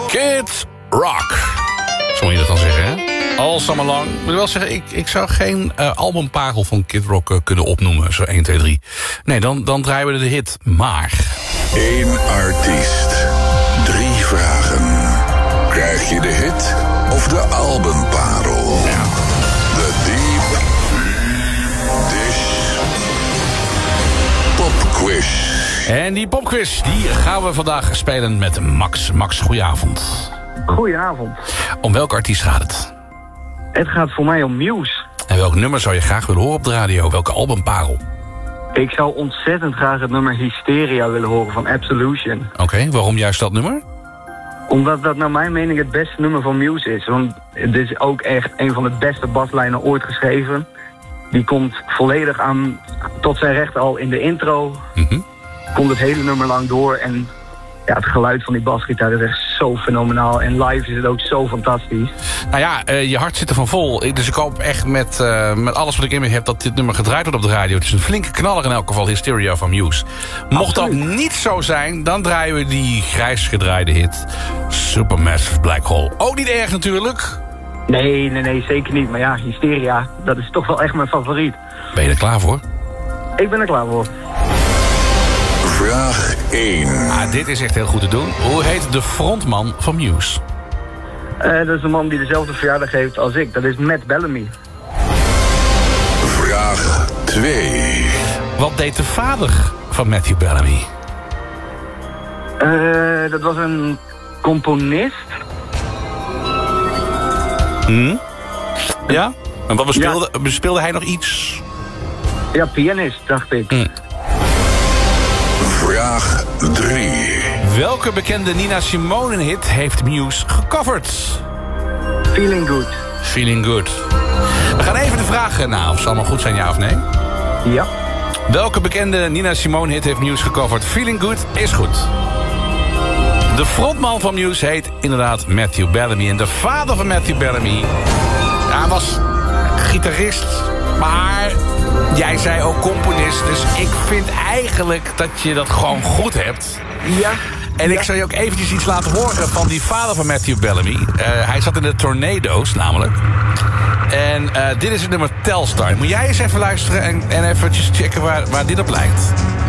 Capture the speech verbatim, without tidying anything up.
Kid Rock. Zo moet je dat dan zeggen, hè? All Summer Long. Ik moet wel zeggen, ik, ik zou geen uh, albumparel van Kid Rock uh, kunnen opnoemen. Zo één, twee, drie. Nee, dan, dan draaien we de hit. Maar... Eén artiest. Drie vragen. Krijg je de hit of de albumparel? Ja. De Deep Dish Popquiz. En die popquiz, die gaan we vandaag spelen met Max. Max, goedenavond. Goedenavond. Om welke artiest gaat het? Het gaat voor mij om Muse. En welk nummer zou je graag willen horen op de radio? Welke albumparel? Ik zou ontzettend graag het nummer Hysteria willen horen van Absolution. Oké, okay, waarom juist dat nummer? Omdat dat naar mijn mening het beste nummer van Muse is. Want het is ook echt een van de beste baslijnen ooit geschreven. Die komt volledig aan tot zijn recht al in de intro. Mm-hmm. Komt het hele nummer lang door. En ja, het geluid van die basgitaar is echt zo fenomenaal. En live is het ook zo fantastisch. Nou ja, uh, je hart zit er van vol. Dus ik hoop echt met, uh, met alles wat ik in me heb dat dit nummer gedraaid wordt op de radio. Het is een flinke knaller in elk geval, Hysteria van Muse. Mocht Absoluut. dat niet zo zijn, dan draaien we die grijs gedraaide hit Supermassive Black Hole. Ook niet erg natuurlijk. Nee, nee, nee, zeker niet. Maar ja, Hysteria, dat is toch wel echt mijn favoriet. Ben je er klaar voor? Ik ben er klaar voor. Vraag één. Ah, dit is echt heel goed te doen. Hoe heet de frontman van Muse? Uh, dat is de man die dezelfde verjaardag heeft als ik. Dat is Matt Bellamy. Vraag twee. Wat deed de vader van Matthew Bellamy? Uh, dat was een componist. Hm? Ja? En wat bespeelde, ja. bespeelde hij nog iets? Ja, pianist, dacht ik. Hm. Vraag drie. Welke bekende Nina Simone hit heeft Muse gecoverd? Feeling Good. Feeling Good. We gaan even de vraag na of het zal maar goed zijn, ja of nee? Ja. Welke bekende Nina Simone hit heeft Muse gecoverd? Feeling Good is goed. De frontman van Muse heet inderdaad Matthew Bellamy. En de vader van Matthew Bellamy, hij was gitarist, maar jij zei ook componist. Dus ik vind eigenlijk dat je dat gewoon goed hebt. Ja. En ja. ik zal je ook eventjes iets laten horen van die vader van Matthew Bellamy. Uh, hij zat in de Tornado's namelijk. En uh, dit is het nummer Telstar. Moet jij eens even luisteren en, en eventjes checken waar, waar dit op lijkt.